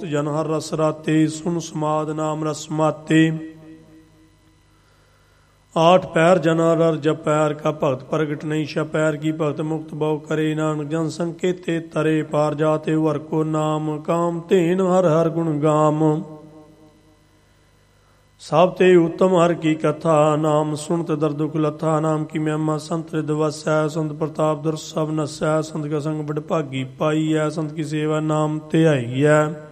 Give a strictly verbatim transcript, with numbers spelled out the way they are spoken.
ਜਨ ਹਰ ਰਸ ਰਾਤੇ ਸੁਨ ਸਮਾਦ ਨਾਮ ਰਸ ਮਾਤੇ। आठ पैर जना रर जप पैर का भगत प्रगट नहीं छ पैर की भगत मुक्त बहु करे नानक जन संकेते तरे पार जाते वर को नाम काम तेन हर हर गुण गाम। सब ते उत्तम हर की कथा नाम सुनत दर दुख लथा नाम की महिमा संत रिद वसै संत प्रताप दर सब नसै संत का संग बड़ भागी पाई है संत की सेवा नाम ते आई है।